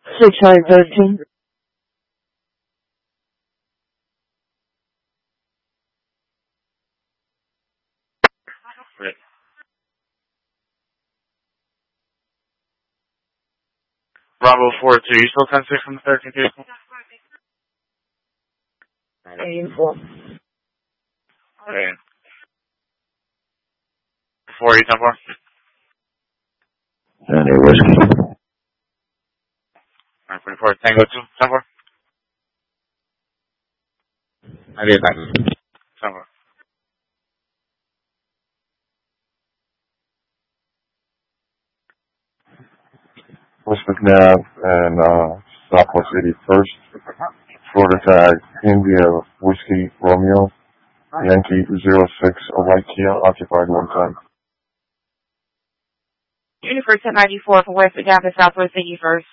613. Great. Bravo 4-2, you still 10-6 from the 13th vehicle? 84. Okay. 48-4. Johnny Whiskey. Alright, 44, Tango 2, 10-4. 98. 10-4. West McNabb and Southwest 81st. Florida tag India Whiskey Romeo. Yankee 06, a white Kia, occupied 110. Universe at 94 from West McNabb to Southwest 81st.